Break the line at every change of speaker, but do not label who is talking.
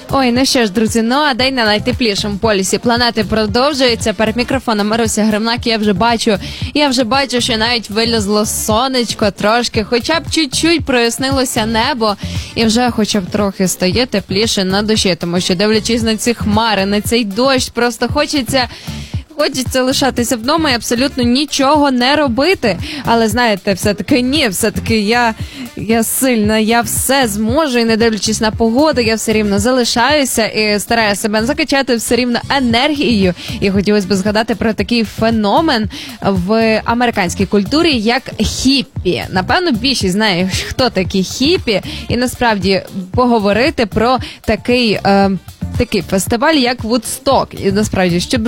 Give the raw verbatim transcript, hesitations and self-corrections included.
Ой, ну що ж, друзі, ну а день на найтеплішому полюсі планети продовжується. Перед мікрофоном Маруся Гримнак, я вже бачу, я вже бачу, що навіть вилізло сонечко трошки, хоча б чуть-чуть прояснилося небо, і вже хоча б трохи стає тепліше на душі, тому що, дивлячись на ці хмари, на цей дощ, просто хочеться... Хочеться лишатися вдома і абсолютно нічого не робити. Але, знаєте, все-таки ні, все-таки я, я сильна, я все зможу, і не дивлячись на погоду, я все рівно залишаюся і стараюся себе закачати все рівно енергією. І хотілося б згадати про такий феномен в американській культурі, як хіппі. Напевно, більшість знає, хто такі хіппі, і насправді поговорити про такий... Е, такий фестиваль, як Вудсток. І насправді, щоб